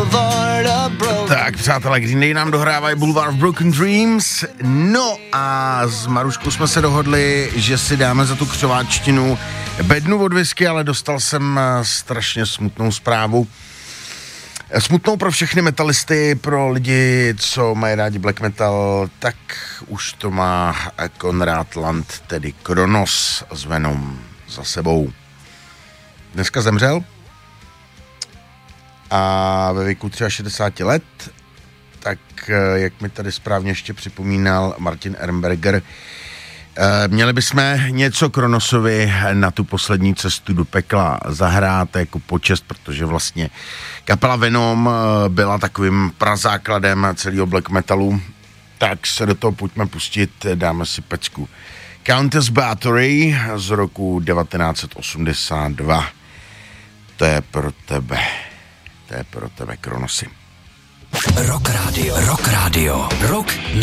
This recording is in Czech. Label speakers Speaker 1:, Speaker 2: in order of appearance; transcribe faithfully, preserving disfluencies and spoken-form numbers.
Speaker 1: Boulevard of Broken.
Speaker 2: Tak, přátelé, Green Day nám dohrávají Boulevard of Broken Dreams. No a s Maruškou jsme se dohodli, že si dáme za tu křováčtinu bednu od whisky, ale dostal jsem strašně smutnou zprávu. Smutnou pro všechny metalisty, pro lidi, co mají rádi black metal, tak už to má Konrad Land, tedy Kronos s Venom za sebou. Dneska zemřel a ve věku šedesáti třech let, tak jak mi tady správně ještě připomínal Martin Ehrenberger, měli bychom něco Kronosovi na tu poslední cestu do pekla zahrát jako počest, protože vlastně kapela Venom byla takovým prazákladem celého black metalu, tak se do toho pojďme pustit, dáme si pecku Countess Battery z roku devatenáct set osmdesát dva. To je pro tebe, to je pro tebe, Kronosy.
Speaker 3: Rock Radio, Rock Radio, Rock